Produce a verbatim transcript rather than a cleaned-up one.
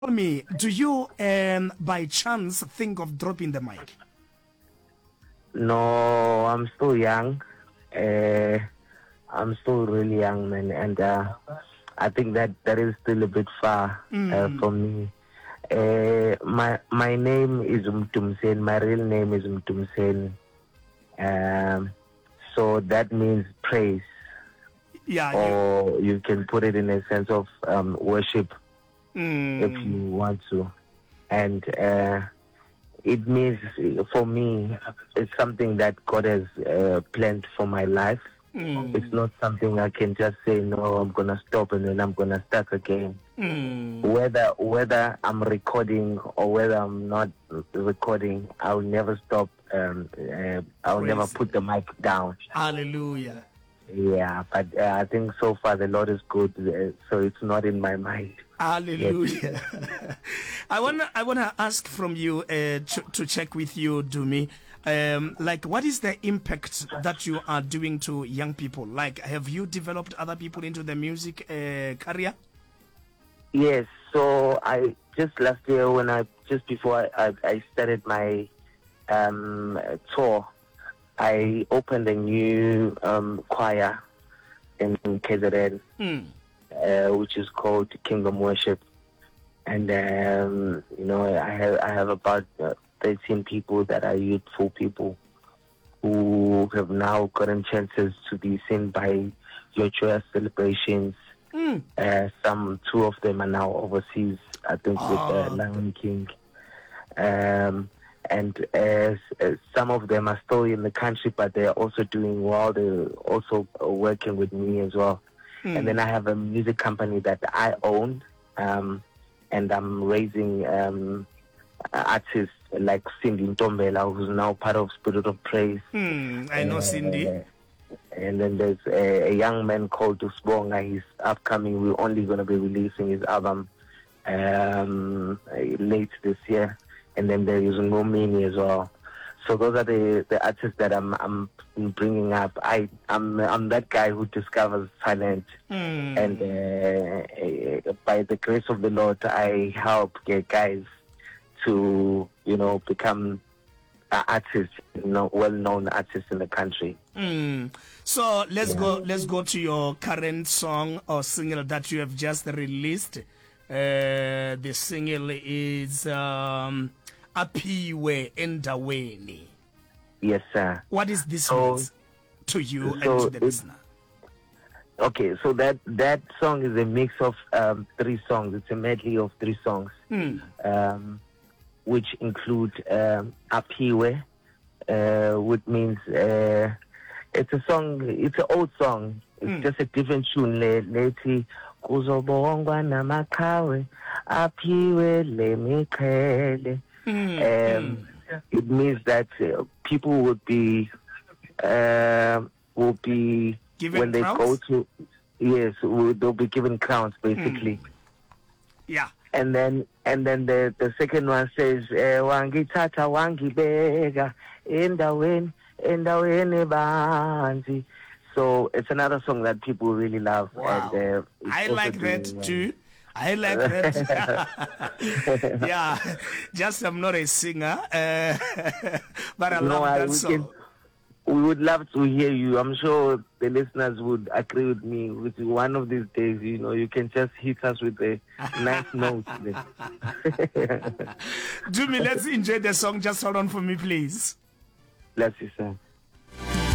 me, do you um, by chance think of dropping the mic? No, I'm still young. Uh, I'm still really young, man, and uh, I think that that is still a bit far Mm. uh, from me. Uh, my my name is Mtumsen. My real name is Mtumsen. Um, so that means praise, Yeah. You, or you can put it in a sense of um, worship mm, if you want to, and uh, it means for me it's something that God has uh, planned for my life. mm, It's not something I can just say, no, I'm gonna stop and then I'm gonna start again. mm. Whether whether I'm recording or whether I'm not recording, I'll never stop. Um, uh, I'll Praise never put the mic down. Hallelujah. Yeah, but uh, I think so far the Lord is good, uh, so it's not in my mind. Hallelujah. I wanna I wanna ask from you uh, to, to check with you, Dumi. Um, like, what is the impact that you are doing to young people? Like, have you developed other people into the music uh, career? Yes, so I just last year when I just before I, I, I started my um, tour, I opened a new um, choir in K Z N, Mm. uh, which is called Kingdom Worship, and um, you know I have I have about uh, thirteen people that are youthful people who have now gotten chances to be seen by your joyous celebrations. Mm. Uh, some two of them are now overseas, I think, Oh, with uh, Lion King. Um, and uh, s- some of them are still in the country, but they're also doing well. They're also working with me as well. Mm. And then I have a music company that I own, um, and I'm raising um, artists like Cindy Ntombela, who's now part of Spirit of Praise. Mm. I know, Uh, Cindy. And then there's a, a young man called Usbonga. He's upcoming. We're only going to be releasing his album um, late this year. And then there is Ngomini as well. So those are the, the artists that I'm I'm bringing up. I I'm I'm that guy who discovers talent, Mm. and uh, uh, by the grace of the Lord, I help get guys to you know become uh, artists, you know, well-known artists in the country. Mm. So let's Yeah. go. Let's go to your current song or single that you have just released. Uh, the single is um, "Apiwe Endaweni." Yes, sir. What is this So- means to you and so to the it- listener? Okay, so that that song is a mix of um, three songs. It's a medley of three songs, Mm. um, which include um, Apiwe, uh, which means uh, it's a song. It's an old song. It's Mm. just a different tune. Le- Leti kuzobongwa namakawe Apiwe lemikhele. Mm. Um, it means that uh, people would be uh, will be Given when they crowns? go to yes will- they'll be given crowns basically. Yeah. And then and then the the second one says eh, wangithatha wangibeka endaweni endaweni banzi. So it's another song that people really love. Wow. And uh, it's I also like that doing, uh, too. I like that. Yeah, just I'm not a singer, uh, but I No, love I- that we song. can- We would love to hear you. I'm sure the listeners would agree with me. With one of these days, you know, you can just hit us with a nice note. Do me, let's enjoy the song. Just hold on for me, please. Bless you, sir.